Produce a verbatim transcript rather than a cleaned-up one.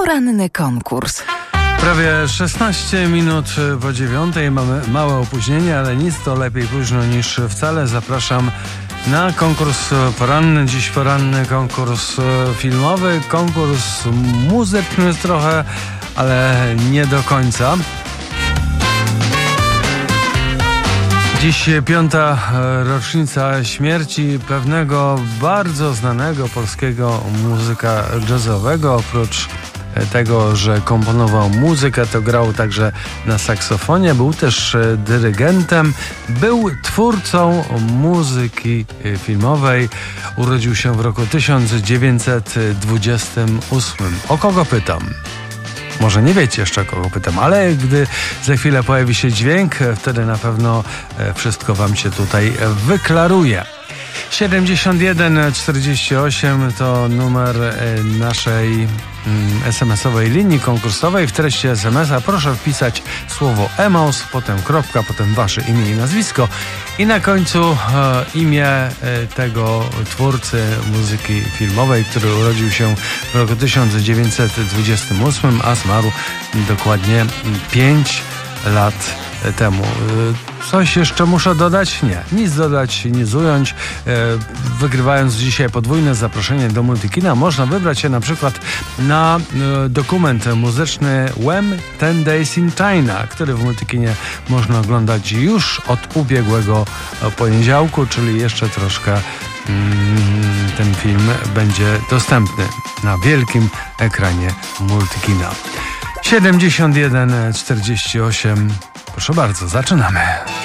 Poranny konkurs. Prawie szesnaście minut po dziewiątej, mamy małe opóźnienie, ale nic, to lepiej późno niż wcale. Zapraszam na konkurs poranny. Dziś poranny konkurs filmowy, konkurs muzyczny trochę, ale nie do końca. Dziś piąta rocznica śmierci pewnego bardzo znanego polskiego muzyka jazzowego. Oprócz tego, że komponował muzykę, to grał także na saksofonie, był też dyrygentem, był twórcą muzyki filmowej. Urodził się w roku tysiąc dziewięćset dwudziestym ósmym. O kogo pytam? Może nie wiecie jeszcze, kogo pytam, ale gdy za chwilę pojawi się dźwięk, wtedy na pewno wszystko wam się tutaj wyklaruje. siedemdziesiąt jeden czterdzieści osiem to numer naszej es em esowej linii konkursowej. W treści es emesa proszę wpisać słowo Emaus, potem kropka, potem wasze imię i nazwisko i na końcu e, imię e, tego twórcy muzyki filmowej, który urodził się w roku tysiąc dziewięćset dwudziestym ósmym, a zmarł dokładnie pięć lat temu. Coś jeszcze muszę dodać? Nie. Nic dodać, nic ująć. Wygrywając dzisiaj podwójne zaproszenie do Multikina, można wybrać się na przykład na dokument muzyczny Wham! ten Days in China, który w Multikinie można oglądać już od ubiegłego poniedziałku, czyli jeszcze troszkę ten film będzie dostępny na wielkim ekranie Multikina. siedemdziesiąt jeden czterdzieści osiem. Proszę bardzo, zaczynamy.